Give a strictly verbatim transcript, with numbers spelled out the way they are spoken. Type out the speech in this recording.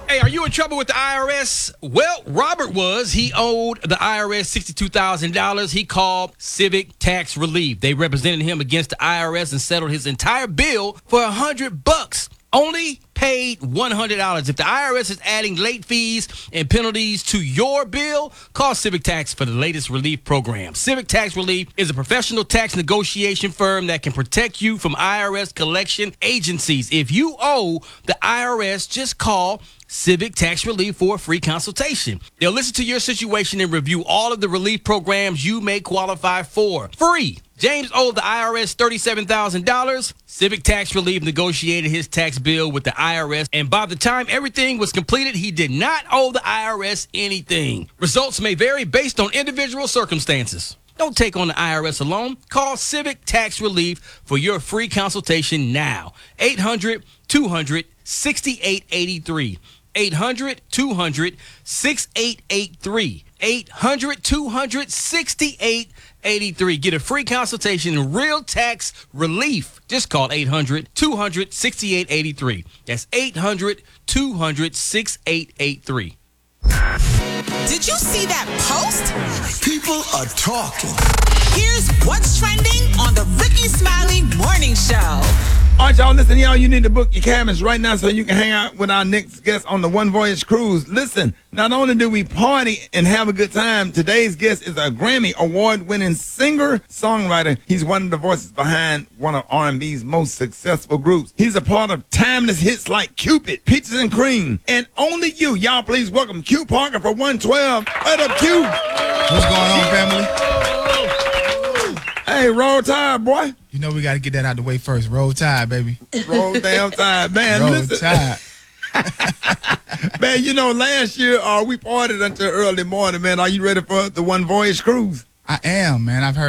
Hey, are you in trouble with the I R S? Well, Robert was. He owed the I R S sixty-two thousand dollars. He called Civic Tax Relief. They represented him against the I R S and settled his entire bill for a hundred bucks. Only paid one hundred dollars. If the I R S is adding late fees and penalties to your bill, call Civic Tax for the latest relief program. Civic Tax Relief is a professional tax negotiation firm that can protect you from I R S collection agencies. If you owe the I R S, just call Civic Tax Relief for a free consultation. They'll listen to your situation and review all of the relief programs you may qualify for. Free. James owed the I R S thirty-seven thousand dollars. Civic Tax Relief negotiated his tax bill with the I R S, and by the time everything was completed, he did not owe the I R S anything. Results may vary based on individual circumstances. Don't take on the I R S alone. Call Civic Tax Relief for your free consultation now. eight hundred, two hundred, sixty-eight eighty-three. eight hundred, two hundred, sixty-eight eighty-three. eight hundred, two hundred, sixty-eight eighty-three. Get a free consultation in real tax relief. Just call eight hundred, two hundred, sixty-eight eighty-three. That's eight hundred, two hundred, sixty-eight eighty-three. Did you see that post? People are talking. Here's what's trending on the Ricky Smiley Morning Show. All right, y'all, listen, y'all, you need to book your cabins right now so you can hang out with our next guest on the One Voyage Cruise. Listen, not only do we party and have a good time, today's guest is a Grammy award-winning singer-songwriter. He's one of the voices behind one of R and B's most successful groups. He's a part of timeless hits like Cupid, Peaches and Cream, and Only You. Y'all, please welcome Q Parker for one twelve. Right up, Q. What's going on, family? Hey, roll tide, boy. You know we got to get that out the way first. Roll tide, baby. Roll damn tide, man. Roll Listen. tide. Man, you know, last year uh, we partied until early morning, man. Are you ready for the One Voyage Cruise? I am, man. I've heard